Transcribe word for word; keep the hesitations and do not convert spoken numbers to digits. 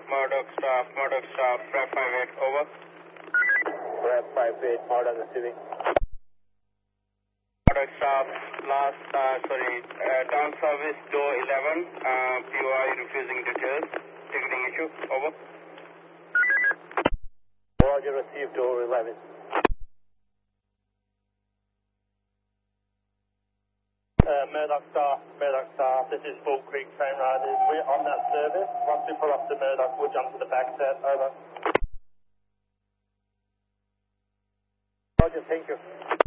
Murdoch staff, Murdoch staff, Rep five eight, over. Rep five eight, Murdoch receiving. Murdoch staff, last, uh, sorry, uh, down service, door eleven, uh, P O I refusing details, ticketing issue, over. Roger, received, door eleven. Uh, Murdoch staff, Murdoch staff, this is Bull Creek Train Riders. We're on that service. Once we pull up to Murdoch, we'll jump to the back set. Over. Roger, thank you.